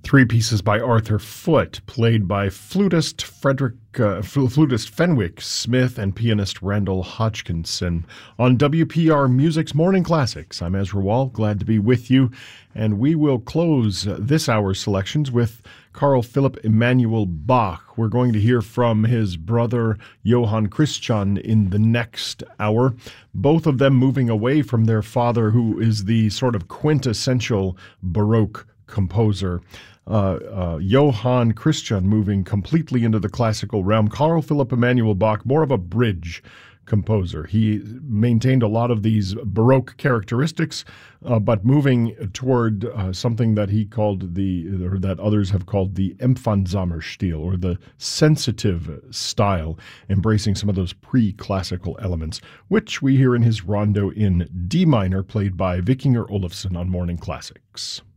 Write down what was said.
Three pieces by Arthur Foote, played by flutist Fenwick Smith and pianist Randall Hodgkinson. On WPR Music's Morning Classics, I'm Ezra Wall, glad to be with you. And we will close this hour's selections with Carl Philipp Emanuel Bach. We're going to hear from his brother Johann Christian in the next hour, both of them moving away from their father, who is the sort of quintessential Baroque composer. Johann Christian moving completely into the classical realm. Carl Philipp Emanuel Bach, more of a bridge composer. He maintained a lot of these Baroque characteristics, but moving toward something that he called or that others have called the Empfandsamer Stil, or the sensitive style, embracing some of those pre-classical elements, which we hear in his rondo in D minor, played by Vikingur Olafsson on Morning Classics.